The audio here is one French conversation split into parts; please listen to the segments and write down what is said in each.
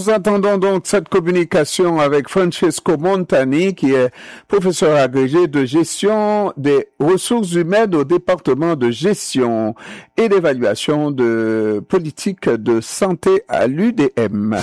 nous entendons donc cette communication avec Francesco Montani, qui est professeur agrégé de gestion des ressources humaines au département de gestion et d'évaluation de politique de santé à l'UDM.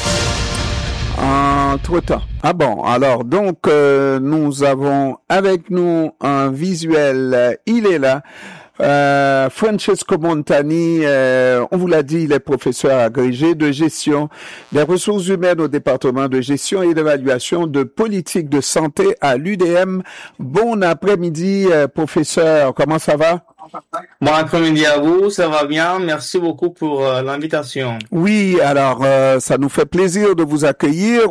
Entre-temps. Ah bon, alors donc nous avons avec nous un visuel, il est là. Francesco Montani, on vous l'a dit, il est professeur agrégé de gestion des ressources humaines au département de gestion et d'évaluation de politique de santé à l'UDM. Bon après-midi, professeur, comment ça va? Bon après-midi à vous, ça va bien, merci beaucoup pour l'invitation. Oui, alors ça nous fait plaisir de vous accueillir,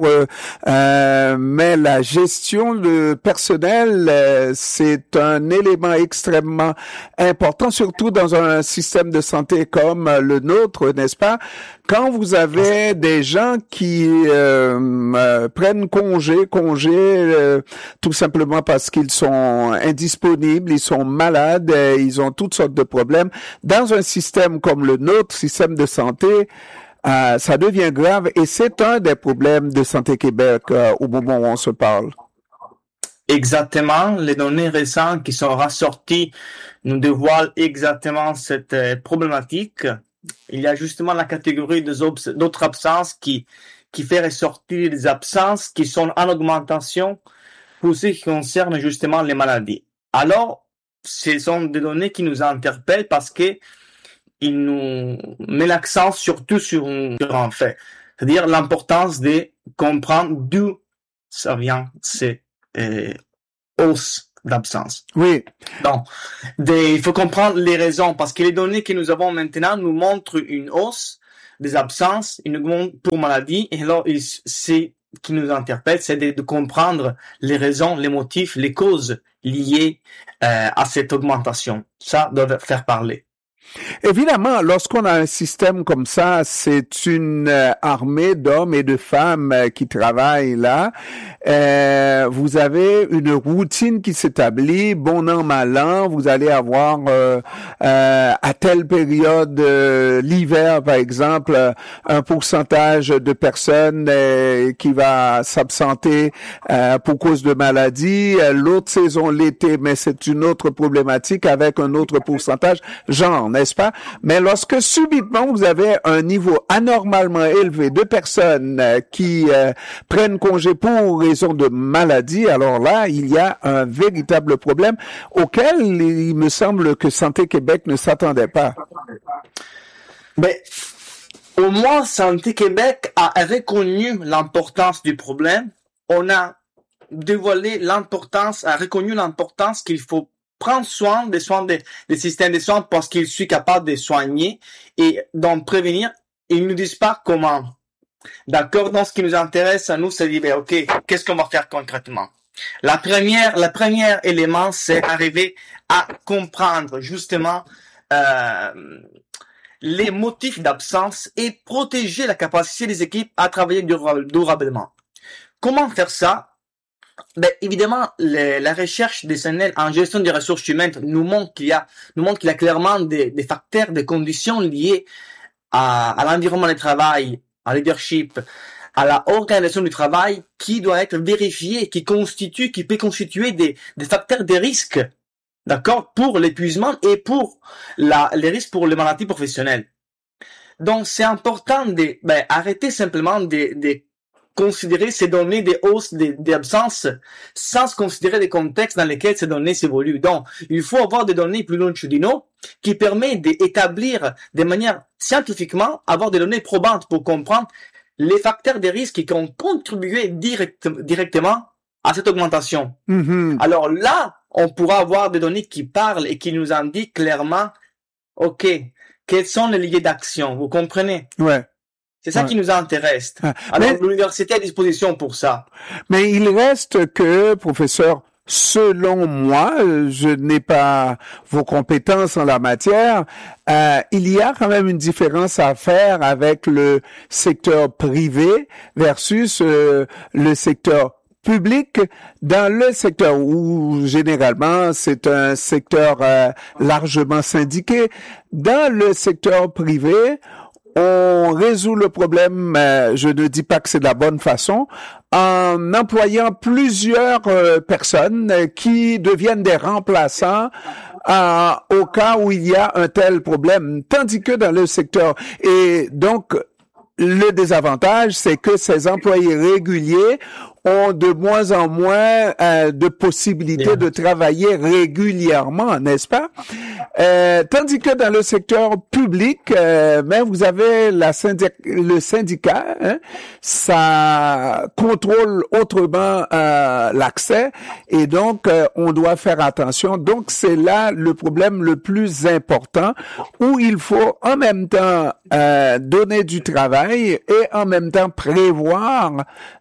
mais la gestion de personnel, c'est un élément extrêmement important, surtout dans un système de santé comme le nôtre, n'est-ce pas? Quand vous avez des gens qui prennent congé, tout simplement parce qu'ils sont indisponibles, ils sont malades, ils ont toutes sortes de problèmes. Dans un système comme le nôtre, système de santé, ça devient grave et c'est un des problèmes de Santé Québec au moment où on se parle. Exactement, les données récentes qui sont ressorties nous dévoilent exactement cette problématique. Il y a justement la catégorie d'autres absences qui fait ressortir des absences qui sont en augmentation pour ce qui concerne justement les maladies. Alors, ce sont des données qui nous interpellent parce que il nous met l'accent surtout sur un fait, c'est-à-dire l'importance de comprendre d'où ça vient ces hausses d'absence. Oui. Donc, il faut comprendre les raisons parce que les données que nous avons maintenant nous montrent une hausse des absences, une augmentation pour maladie, et alors c'est qui nous interpelle, c'est de comprendre les raisons, les motifs, les causes liées à cette augmentation. Ça doit faire parler. Évidemment, lorsqu'on a un système comme ça, c'est une armée d'hommes et de femmes qui travaillent là. Vous avez une routine qui s'établit, bon an, mal an. Vous allez avoir à telle période, l'hiver par exemple, un pourcentage de personnes qui va s'absenter pour cause de maladie. L'autre saison, l'été, mais c'est une autre problématique avec un autre pourcentage, genre, n'est-ce pas? Mais lorsque subitement vous avez un niveau anormalement élevé de personnes qui prennent congé pour raison de maladie, alors là, il y a un véritable problème auquel il me semble que Santé Québec ne s'attendait pas. Mais au moins, Santé Québec a reconnu l'importance du problème. On a dévoilé l'importance, a reconnu l'importance qu'il faut prendre soin des systèmes de soins parce qu'ils sont capables de soigner et d'en prévenir. Ils nous disent pas comment. D'accord? Donc, ce qui nous intéresse à nous, c'est de dire, OK, qu'est-ce qu'on va faire concrètement? La première élément, c'est arriver à comprendre, justement, les motifs d'absence et protéger la capacité des équipes à travailler durablement. Comment faire ça? Ben, évidemment, la recherche des CNL en gestion des ressources humaines nous montre qu'il y a clairement des facteurs, des conditions liées à l'environnement du travail, à leadership, à la organisation du travail qui doit être vérifiée, qui peut constituer des facteurs de risque, d'accord, pour l'épuisement et pour les risques pour les maladies professionnelles. Donc, c'est important de arrêter simplement de considérer ces données des hausses des absences sans considérer les contextes dans lesquels ces données s'évoluent. Donc, il faut avoir des données plus longitudinaux qui permettent d'établir de manière scientifiquement, avoir des données probantes pour comprendre les facteurs de risque qui ont contribué directement à cette augmentation. Mm-hmm. Alors là, on pourra avoir des données qui parlent et qui nous indiquent clairement, OK, quels sont les leviers d'action, vous comprenez? Ouais. C'est ça qui nous intéresse. Alors, l'université est à disposition pour ça. Mais il reste que, professeur, selon moi, je n'ai pas vos compétences en la matière, il y a quand même une différence à faire avec le secteur privé versus le secteur public. Dans le secteur où généralement c'est un secteur largement syndiqué, dans le secteur privé, on résout le problème, je ne dis pas que c'est de la bonne façon, en employant plusieurs personnes qui deviennent des remplaçants au cas où il y a un tel problème. Tandis que dans le secteur, et donc, le désavantage, c'est que ces employés réguliers ont de moins en moins de possibilités de travailler régulièrement, n'est-ce pas? Tandis que dans le secteur public, mais vous avez le syndicat, hein, ça contrôle autrement l'accès et donc on doit faire attention. Donc c'est là le problème le plus important où il faut en même temps donner du travail et en même temps prévoir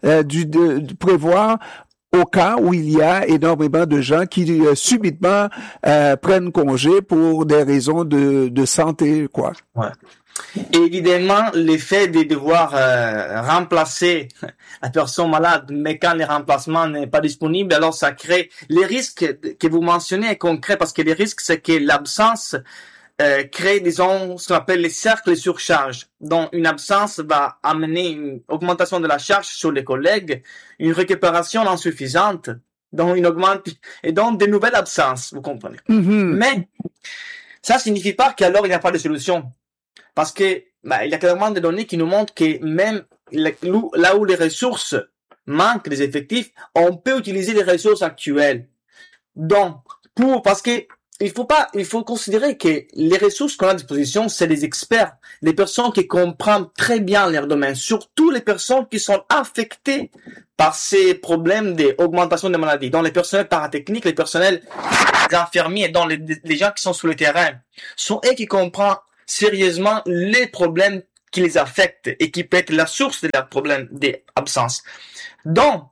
au cas où il y a énormément de gens qui subitement prennent congé pour des raisons de santé, quoi. Ouais. Et évidemment, l'effet de devoir remplacer la personne malade, mais quand le remplacement n'est pas disponible, alors ça crée les risques que vous mentionnez concrets, parce que les risques, c'est que l'absence crée, disons, ce qu'on appelle les cercles de surcharge. Donc, une absence va amener une augmentation de la charge sur les collègues, une récupération insuffisante, donc et donc des nouvelles absences, vous comprenez. Mm-hmm. Mais ça signifie pas qu'alors il n'y a pas de solution. Parce que, il y a clairement des données qui nous montrent que même là où les ressources manquent des effectifs, on peut utiliser les ressources actuelles. Donc, parce que il faut considérer que les ressources qu'on a à disposition, c'est des experts, des personnes qui comprennent très bien leur domaine, surtout les personnes qui sont affectées par ces problèmes d'augmentation des maladies. Donc, les personnels paratechniques, les personnels les infirmiers, donc les gens qui sont sur le terrain, sont eux qui comprennent sérieusement les problèmes qui les affectent et qui peut être la source des problèmes des absences. Donc,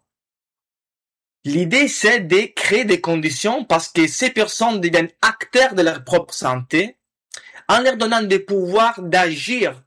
l'idée, c'est de créer des conditions parce que ces personnes deviennent acteurs de leur propre santé en leur donnant des pouvoirs d'agir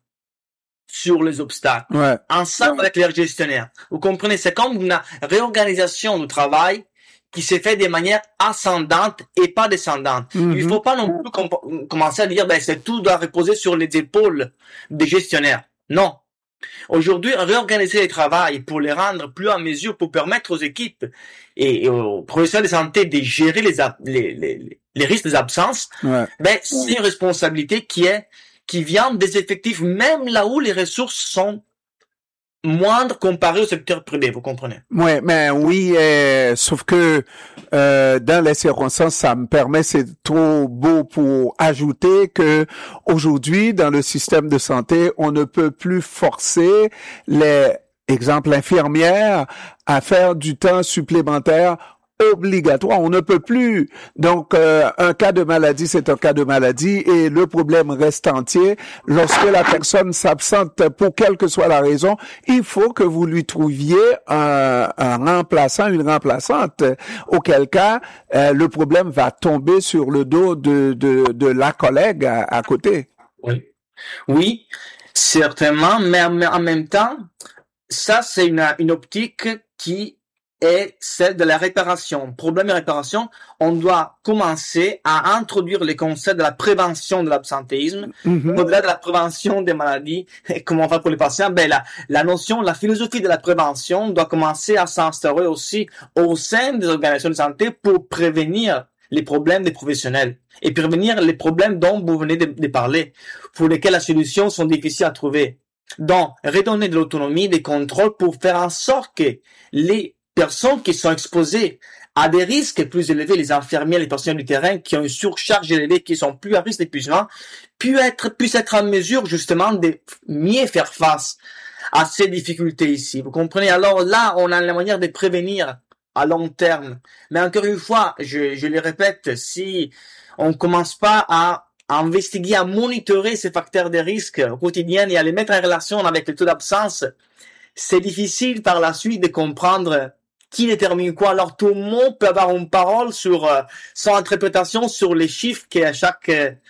sur les obstacles, ensemble avec leurs gestionnaires. Vous comprenez, c'est comme une réorganisation du travail qui s'est fait de manière ascendante et pas descendante. Mm-hmm. Il ne faut pas non plus commencer à dire c'est tout doit reposer sur les épaules des gestionnaires. Non. Aujourd'hui, réorganiser le travail pour les rendre plus en mesure, pour permettre aux équipes et aux professionnels de santé de gérer les risques des absences, c'est une responsabilité qui vient des effectifs, même là où les ressources sont moindres comparées au secteur privé, vous comprenez? Ouais, mais oui, sauf que dans les circonstances, ça me permet, c'est trop beau pour ajouter que aujourd'hui, dans le système de santé, on ne peut plus forcer exemple infirmières à faire du temps supplémentaire obligatoire. On ne peut plus. Donc, un cas de maladie, c'est un cas de maladie et le problème reste entier. Lorsque la personne s'absente pour quelle que soit la raison, il faut que vous lui trouviez un remplaçant, une remplaçante. Auquel cas, le problème va tomber sur le dos de la collègue à côté. Oui, certainement, mais en même temps, ça, c'est une optique qui est celle de la réparation. Problème de réparation, on doit commencer à introduire les concepts de la prévention de l'absentéisme, au-delà de la prévention des maladies. Et comment on fait pour les patients? La notion, la philosophie de la prévention doit commencer à s'instaurer aussi au sein des organisations de santé pour prévenir les problèmes des professionnels et prévenir les problèmes dont vous venez de parler, pour lesquels la solution sont difficiles à trouver. Donc, redonner de l'autonomie, des contrôles pour faire en sorte que les personnes qui sont exposées à des risques plus élevés, les infirmiers, les personnels du terrain qui ont une surcharge élevée, qui sont plus à risque d'épuisement, puissent être en mesure justement de mieux faire face à ces difficultés ici. Vous comprenez? Alors là, on a la manière de prévenir à long terme. Mais encore une fois, je le répète, si on commence pas à investiguer, à monitorer ces facteurs de risque au quotidien et à les mettre en relation avec le taux d'absence, c'est difficile par la suite de comprendre qui détermine quoi. Alors tout le monde peut avoir une parole sur son interprétation sur les chiffres qui à chaque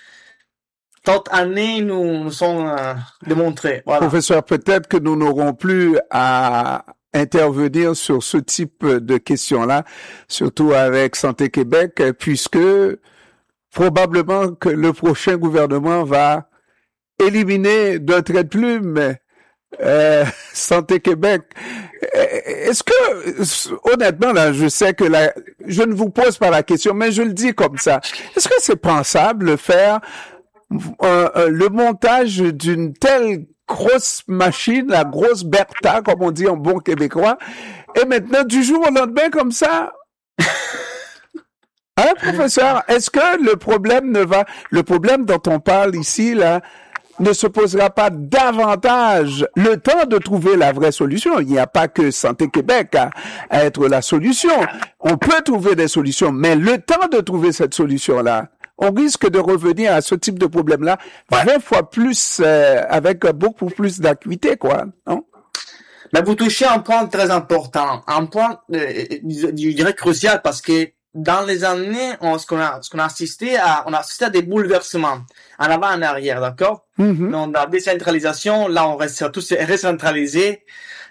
année nous sont démontrés. Voilà. Professeur, peut-être que nous n'aurons plus à intervenir sur ce type de questions-là, surtout avec Santé Québec, puisque probablement que le prochain gouvernement va éliminé d'un trait de plume Santé Québec. Est-ce que, honnêtement, là, je sais que je ne vous pose pas la question, mais je le dis comme ça. Est-ce que c'est pensable de faire le montage d'une telle grosse machine, la grosse Bertha, comme on dit en bon québécois, et maintenant, du jour au lendemain, comme ça? Hein, professeur? Est-ce que le problème dont on parle ici, là, ne se posera pas davantage le temps de trouver la vraie solution? Il n'y a pas que Santé Québec à être la solution. On peut trouver des solutions, mais le temps de trouver cette solution-là, on risque de revenir à ce type de problème-là 20 fois plus, avec beaucoup plus d'acuité, quoi, non? Mais vous touchez un point très important, un point, je dirais crucial, parce que dans les années, on a assisté à des bouleversements, en avant, en arrière, d'accord? Mm-hmm. Donc, la décentralisation, là, on reste tous recentralisé.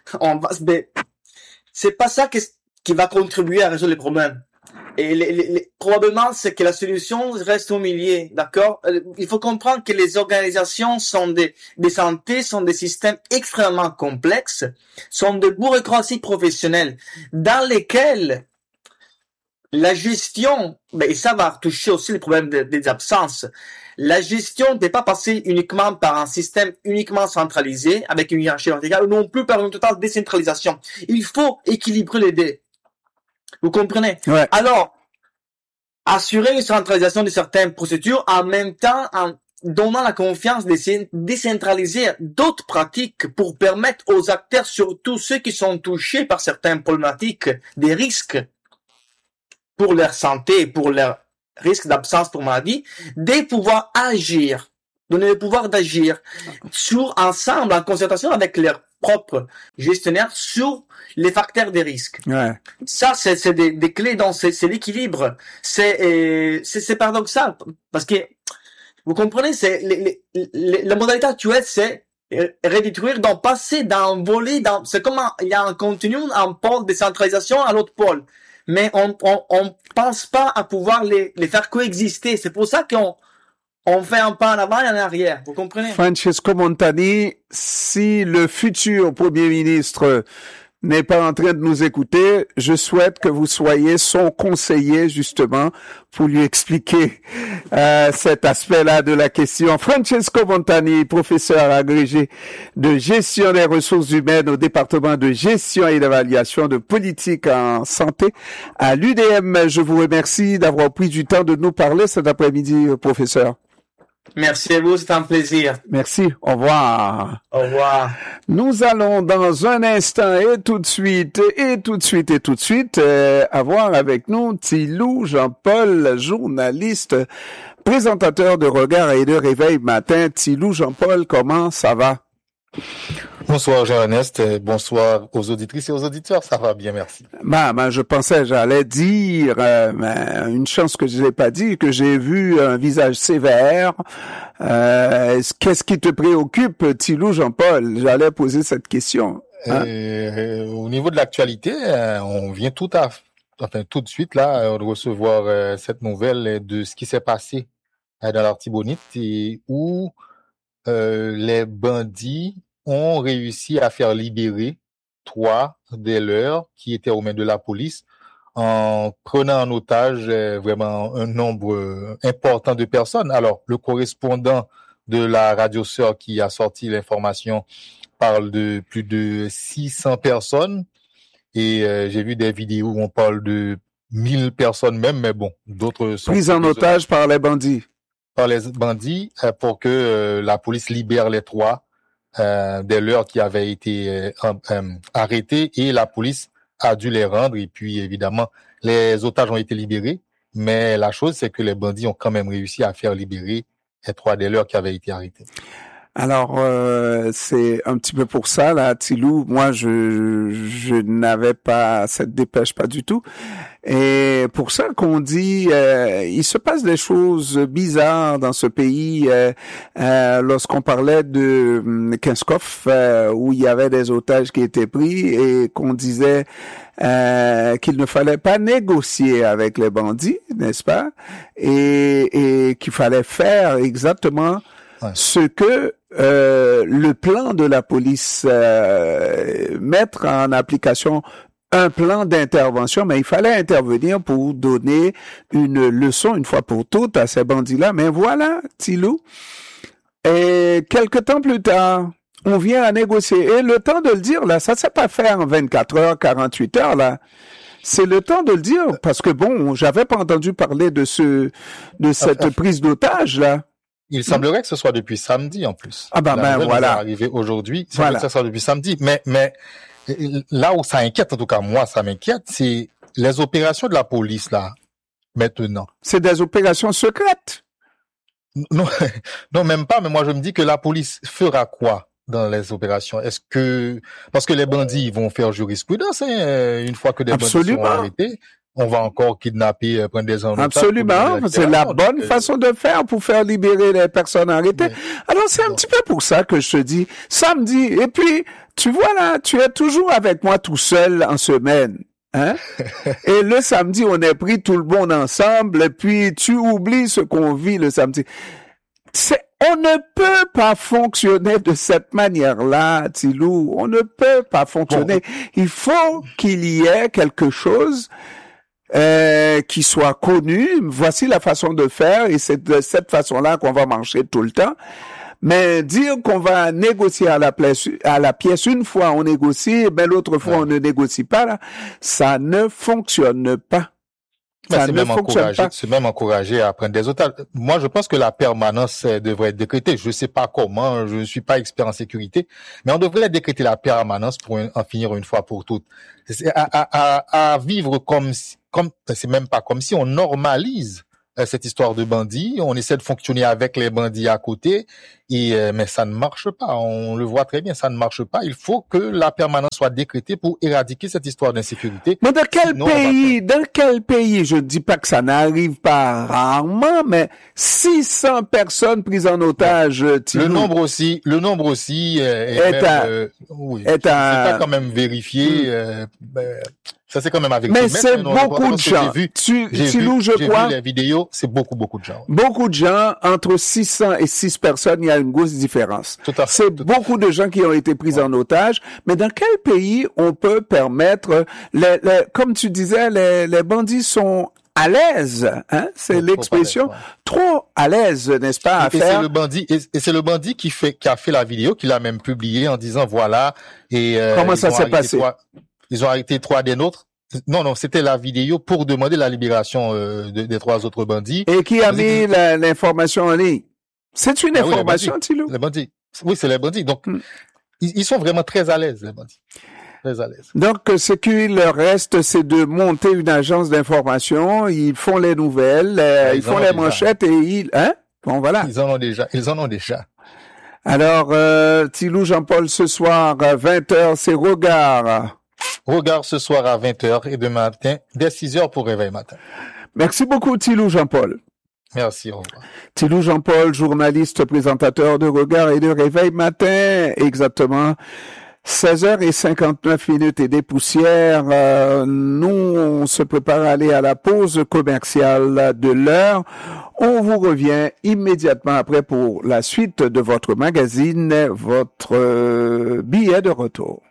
C'est pas ça qui va contribuer à résoudre les problèmes. Et probablement, c'est que la solution reste au milieu, d'accord? Il faut comprendre que les organisations des santé sont des systèmes extrêmement complexes, sont de bureaucraties professionnelles, dans lesquelles la gestion, et ça va toucher aussi les problèmes des absences. La gestion n'est pas passée uniquement par un système uniquement centralisé, avec une hiérarchie verticale, ou non plus par une totale décentralisation. Il faut équilibrer les deux. Vous comprenez? Ouais. Alors, assurer une centralisation de certaines procédures, en même temps, en donnant la confiance de décentraliser d'autres pratiques pour permettre aux acteurs, surtout ceux qui sont touchés par certaines problématiques, des risques pour leur santé, pour leur risque d'absence pour maladie, de pouvoir agir, donner le pouvoir d'agir ensemble, en concertation avec leurs propres gestionnaires sur les facteurs des risques. Ouais. Ça, c'est des clés, donc c'est l'équilibre. C'est paradoxal, parce que, vous comprenez, la modalité actuelle, c'est réduire, donc passer d'un volet, c'est comme il y a un continuum, un pôle de centralisation à l'autre pôle. Mais on pense pas à pouvoir les faire coexister. C'est pour ça on fait un pas en avant et en arrière. Vous comprenez? Francesco Montani, si le futur Premier ministre n'est pas en train de nous écouter, je souhaite que vous soyez son conseiller justement pour lui expliquer cet aspect-là de la question. Francesco Montani, professeur agrégé de gestion des ressources humaines au département de gestion et d'évaluation de politique en santé à l'UDM. Je vous remercie d'avoir pris du temps de nous parler cet après-midi, professeur. Merci à vous, c'est un plaisir. Merci, au revoir. Au revoir. Nous allons dans un instant et tout de suite avoir avec nous Thilou Jean-Paul, journaliste, présentateur de Regard et de Réveil Matin. Thilou Jean-Paul, comment ça va? Bonsoir Jean-Ernest, bonsoir aux auditrices et aux auditeurs, ça va bien, merci. Je pensais, j'allais dire, une chance que je l'ai pas dit, que j'ai vu un visage sévère. Qu'est-ce qui te préoccupe, Thilou Jean-Paul? J'allais poser cette question. Au niveau de l'actualité, on vient tout de suite là de recevoir cette nouvelle de ce qui s'est passé dans l'Artibonite où les bandits ont réussi à faire libérer 3 des leurs qui étaient aux mains de la police en prenant en otage vraiment un nombre important de personnes. Alors, le correspondant de la radio sœur qui a sorti l'information parle de plus de 600 personnes et j'ai vu des vidéos où on parle de 1000 personnes même, mais bon, d'autres sont prises en otage par les bandits. Par les bandits pour que la police libère les 3 des leurs qui avaient été arrêtés et la police a dû les rendre et puis évidemment les otages ont été libérés, mais la chose c'est que les bandits ont quand même réussi à faire libérer les 3 des leurs qui avaient été arrêtés. Alors, c'est un petit peu pour ça, là, Thilou. Moi, je n'avais pas cette dépêche, pas du tout. Et pour ça qu'on dit, il se passe des choses bizarres dans ce pays. Lorsqu'on parlait de Kinskov, où il y avait des otages qui étaient pris et qu'on disait qu'il ne fallait pas négocier avec les bandits, n'est-ce pas? Et qu'il fallait faire exactement ce que le plan de la police, mettre en application un plan d'intervention, mais il fallait intervenir pour donner une leçon une fois pour toutes à ces bandits-là. Mais voilà, Tilou. Et quelque temps plus tard, on vient à négocier. Et le temps de le dire, là, ça ne s'est pas fait en 24 heures, 48 heures, là. C'est le temps de le dire, parce que bon, j'avais pas entendu parler de cette prise d'otage, là. Il semblerait que ce soit depuis samedi, en plus. Ah ben voilà. Arrivé aujourd'hui. Ça veut dire que ce soit depuis samedi. Mais, là où ça inquiète, en tout cas, moi, ça m'inquiète, c'est les opérations de la police, là, maintenant. C'est des opérations secrètes. Non, non, même pas, mais moi, je me dis que la police fera quoi dans les opérations? Parce que les bandits vont faire jurisprudence, une fois que des bandits seront arrêtés, on va encore kidnapper, prendre des gens. Absolument, c'est la bonne façon de faire pour faire libérer les personnes arrêtées. Oui. Alors, c'est un petit peu pour ça que je te dis, samedi, et puis, tu vois là, tu es toujours avec moi tout seul en semaine. Hein? Et le samedi, on est pris tout le monde ensemble, et puis tu oublies ce qu'on vit le samedi. On ne peut pas fonctionner de cette manière-là, Tilou. On ne peut pas fonctionner. Bon. Il faut qu'il y ait quelque chose qui soit connu. Voici la façon de faire, et c'est de cette façon-là qu'on va marcher tout le temps. Mais dire qu'on va négocier à la pièce une fois on négocie, ben l'autre fois on ne négocie pas, là, ça ne fonctionne pas. Ça ne fonctionne pas. C'est même encouragé à prendre des otages. Moi, je pense que la permanence devrait être décrétée. Je ne sais pas comment, je ne suis pas expert en sécurité, mais on devrait décréter la permanence pour en finir une fois pour toutes. À vivre c'est même pas comme si on normalise cette histoire de bandits, on essaie de fonctionner avec les bandits à côté, mais ça ne marche pas. On le voit très bien, ça ne marche pas. Il faut que la permanence soit décrétée pour éradiquer cette histoire d'insécurité. Mais dans quel pays, je ne dis pas que ça n'arrive pas rarement, mais 600 personnes prises en otage, Le nombre aussi c'est pas quand même vérifié. Ça, c'est quand même avec mais c'est beaucoup de gens. Tilou, je crois. J'ai vu les vidéos, c'est beaucoup de gens. Beaucoup de gens, entre 600 et 6 personnes, il y a une grosse différence. C'est beaucoup de gens qui ont été pris en otage. Mais dans quel pays on peut permettre, comme tu disais, les bandits sont à l'aise, hein? C'est l'expression. Trop à l'aise, n'est-ce pas, à faire. C'est le bandit qui a fait la vidéo, qui l'a même publié en disant voilà, comment ça s'est passé? Ils ont arrêté 3 des nôtres. Non, c'était la vidéo pour demander la libération des 3 autres bandits. Et qui a mis l'information en ligne? C'est une information, Tilou? Les bandits. Oui, c'est les bandits. Donc, ils sont vraiment très à l'aise, les bandits. Très à l'aise. Donc, ce qu'il leur reste, c'est de monter une agence d'information. Ils font les nouvelles, ils font les manchettes et bon, voilà. Ils en ont déjà. Alors, Tilou Jean-Paul, ce soir, à 20h, c'est Regard. Regard ce soir à 20h et demain matin, dès 6h pour Réveil Matin. Merci beaucoup, Tilou Jean-Paul. Merci, au revoir. Tilou Jean-Paul, journaliste, présentateur de Regard et de Réveil Matin, exactement 16h59 et des poussières. Nous, on se prépare à aller à la pause commerciale de l'heure. On vous revient immédiatement après pour la suite de votre magazine, votre billet de retour.